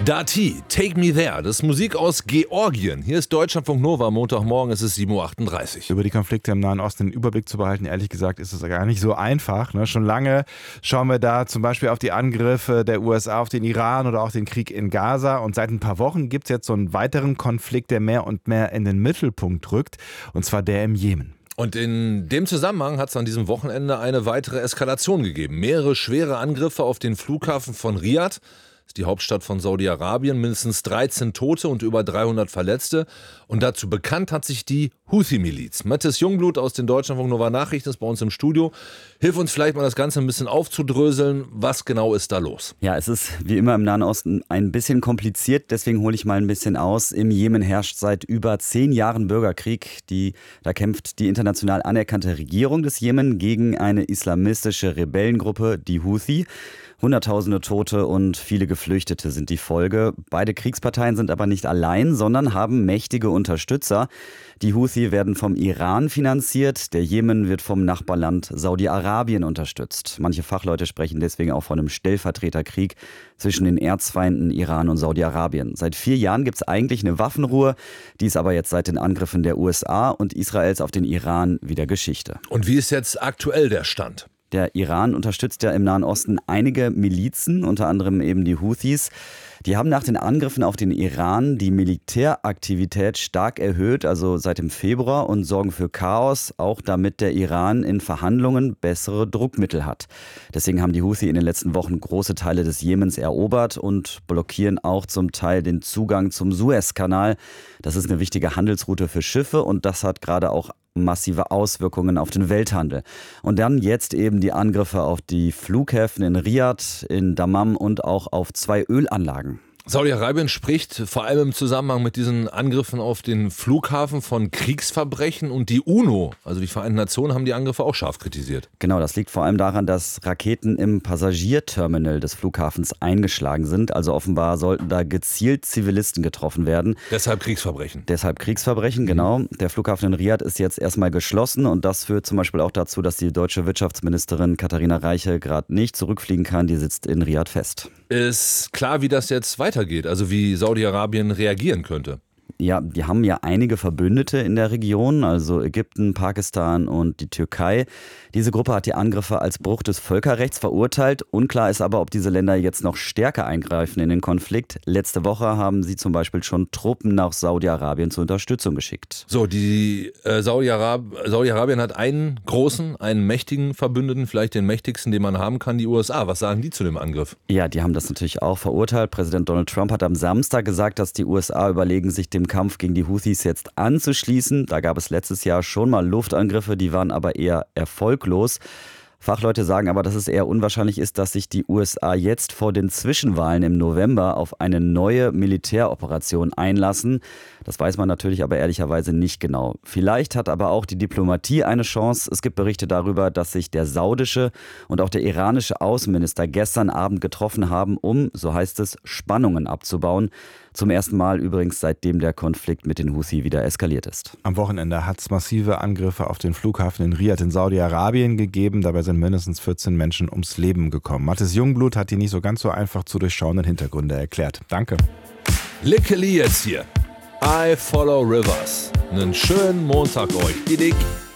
Dati, Take Me There, das ist Musik aus Georgien. Hier ist Deutschlandfunk Nova, Montagmorgen, es ist 7.38 Uhr. Über die Konflikte im Nahen Osten den Überblick zu behalten, ehrlich gesagt, ist es gar nicht so einfach. Schon lange schauen wir da zum Beispiel auf die Angriffe der USA auf den Iran oder auch den Krieg in Gaza. Und seit ein paar Wochen gibt es jetzt so einen weiteren Konflikt, der mehr und mehr in den Mittelpunkt rückt, und zwar der im Jemen. Und in dem Zusammenhang hat es an diesem Wochenende eine weitere Eskalation gegeben. Mehrere schwere Angriffe auf den Flughafen von Riad. Das ist die Hauptstadt von Saudi-Arabien, mindestens 13 Tote und über 300 Verletzte. Und dazu bekannt hat sich die Houthi-Miliz. Mathis Jungblut aus den Deutschlandfunk Nova Nachrichten ist bei uns im Studio. Hilf uns vielleicht mal, das Ganze ein bisschen aufzudröseln. Was genau ist da los? Ja, es ist wie immer im Nahen Osten ein bisschen kompliziert. Deswegen hole ich mal ein bisschen aus. Im Jemen herrscht seit über 10 Jahren Bürgerkrieg. Da kämpft die international anerkannte Regierung des Jemen gegen eine islamistische Rebellengruppe, die Houthi. Hunderttausende Tote und viele Geflüchtete sind die Folge. Beide Kriegsparteien sind aber nicht allein, sondern haben mächtige Unterstützer. Die Houthi werden vom Iran finanziert, der Jemen wird vom Nachbarland Saudi-Arabien unterstützt. Manche Fachleute sprechen deswegen auch von einem Stellvertreterkrieg zwischen den Erzfeinden Iran und Saudi-Arabien. Seit 4 Jahren gibt es eigentlich eine Waffenruhe, die ist aber jetzt seit den Angriffen der USA und Israels auf den Iran wieder Geschichte. Und wie ist jetzt aktuell der Stand? Der Iran unterstützt ja im Nahen Osten einige Milizen, unter anderem eben die Houthis. Die haben nach den Angriffen auf den Iran die Militäraktivität stark erhöht, also seit dem Februar, und sorgen für Chaos, auch damit der Iran in Verhandlungen bessere Druckmittel hat. Deswegen haben die Houthi in den letzten Wochen große Teile des Jemens erobert und blockieren auch zum Teil den Zugang zum Suezkanal. Das ist eine wichtige Handelsroute für Schiffe und das hat gerade auch massive Auswirkungen auf den Welthandel. Und dann jetzt eben die Angriffe auf die Flughäfen in Riad, in Dammam und auch auf 2 Ölanlagen. Saudi-Arabien spricht vor allem im Zusammenhang mit diesen Angriffen auf den Flughafen von Kriegsverbrechen, und die UNO, also die Vereinten Nationen, haben die Angriffe auch scharf kritisiert. Genau, das liegt vor allem daran, dass Raketen im Passagierterminal des Flughafens eingeschlagen sind. Also offenbar sollten da gezielt Zivilisten getroffen werden. Deshalb Kriegsverbrechen. Genau. Der Flughafen in Riad ist jetzt erstmal geschlossen und das führt zum Beispiel auch dazu, dass die deutsche Wirtschaftsministerin Katharina Reiche gerade nicht zurückfliegen kann. Die sitzt in Riad fest. Ist klar, wie das jetzt weitergeht, also wie Saudi-Arabien reagieren könnte? Ja, die haben ja einige Verbündete in der Region, also Ägypten, Pakistan und die Türkei. Diese Gruppe hat die Angriffe als Bruch des Völkerrechts verurteilt. Unklar ist aber, ob diese Länder jetzt noch stärker eingreifen in den Konflikt. Letzte Woche haben sie zum Beispiel schon Truppen nach Saudi-Arabien zur Unterstützung geschickt. So, die Saudi-Arabien hat einen großen, einen mächtigen Verbündeten, vielleicht den mächtigsten, den man haben kann, die USA. Was sagen die zu dem Angriff? Ja, die haben das natürlich auch verurteilt. Präsident Donald Trump hat am Samstag gesagt, dass die USA überlegen, sich dem Kampf gegen die Houthis jetzt anzuschließen. Da gab es letztes Jahr schon mal Luftangriffe, die waren aber eher erfolglos. Fachleute sagen aber, dass es eher unwahrscheinlich ist, dass sich die USA jetzt vor den Zwischenwahlen im November auf eine neue Militäroperation einlassen. Das weiß man natürlich aber ehrlicherweise nicht genau. Vielleicht hat aber auch die Diplomatie eine Chance. Es gibt Berichte darüber, dass sich der saudische und auch der iranische Außenminister gestern Abend getroffen haben, um, so heißt es, Spannungen abzubauen. Zum ersten Mal übrigens, seitdem der Konflikt mit den Houthi wieder eskaliert ist. Am Wochenende hat es massive Angriffe auf den Flughafen in Riad in Saudi-Arabien gegeben. Dabei sind mindestens 14 Menschen ums Leben gekommen. Mathis Jungblut hat die nicht so ganz so einfach zu durchschauenden Hintergründe erklärt. Danke. Lickeli jetzt hier. I Follow Rivers. Einen schönen Montag euch. Dick.